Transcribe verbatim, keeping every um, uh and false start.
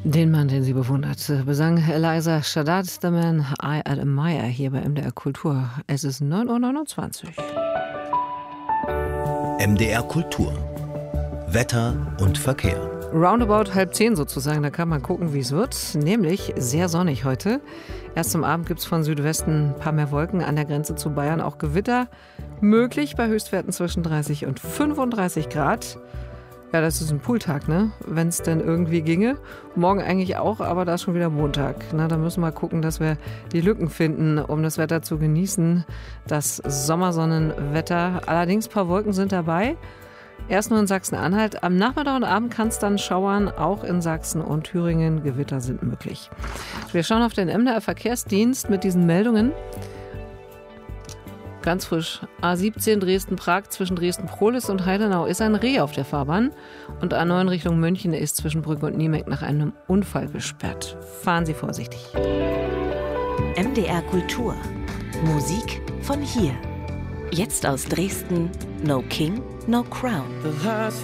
Den Mann, den sie bewundert, besang Eliza Shaddad, The Man I Admire, hier bei M D R Kultur. Es ist neun Uhr neunundzwanzig. M D R Kultur. Wetter und Verkehr. Roundabout halb zehn sozusagen, da kann man gucken, wie es wird. Nämlich sehr sonnig heute. Erst zum Abend gibt es von Südwesten ein paar mehr Wolken, an der Grenze zu Bayern auch Gewitter. Möglich bei Höchstwerten zwischen dreißig und fünfunddreißig Grad. Ja, das ist ein Pooltag, ne? Wenn es denn irgendwie ginge. Morgen eigentlich auch, aber da ist schon wieder Montag. Na, da müssen wir gucken, dass wir die Lücken finden, um das Wetter zu genießen. Das Sommersonnenwetter. Allerdings ein paar Wolken sind dabei. Erst nur in Sachsen-Anhalt. Am Nachmittag und Abend kann es dann schauern, auch in Sachsen und Thüringen. Gewitter sind möglich. Wir schauen auf den M D R Verkehrsdienst mit diesen Meldungen. Ganz frisch. A siebzehn Dresden-Prag zwischen Dresden-Prohlis und Heidenau ist ein Reh auf der Fahrbahn. Und A neun Richtung München ist zwischen Brügge und Niemeck nach einem Unfall gesperrt. Fahren Sie vorsichtig. M D R Kultur. Musik von hier. Jetzt aus Dresden. No King, No Crown.